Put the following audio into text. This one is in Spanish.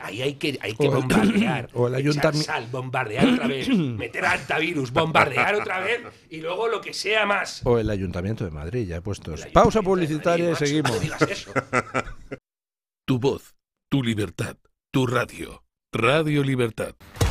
Ahí hay que bombardear. O el echar ayuntamiento. sal, bombardear otra vez, meter antivirus, bombardear otra vez y luego lo que sea más. O el Ayuntamiento de Madrid, ya he puesto. El Pausa Ayuntamiento de publicitaria y Madrid, macho, seguimos. no digas eso. Tu voz, tu libertad, tu radio. Radio Libertad.